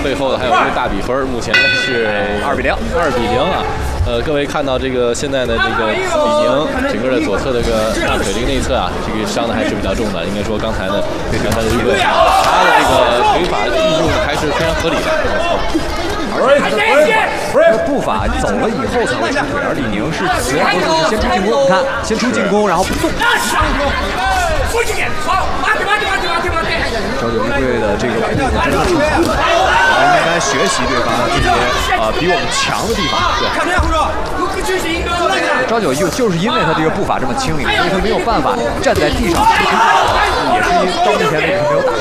背后呢还有一个大比分，目前呢是 2比0 啊。各位看到这个现在的这个李宁整个的左侧这个大腿这个内侧啊，这个伤的还是比较重的。应该说刚才呢，他的这个他的这个腿法运用还是非常合理的。 而且他的步伐走了以后才会出腿，而李宁是前后是先出进攻，你看先出进攻，然后不动。赵九一队的这个步子真的是好，我们应该学习对方这些比我们强的地方。对，赵九一就是因为他这个步伐这么轻盈，所以他没有办法站在地上，也是因为到目前为止没有打。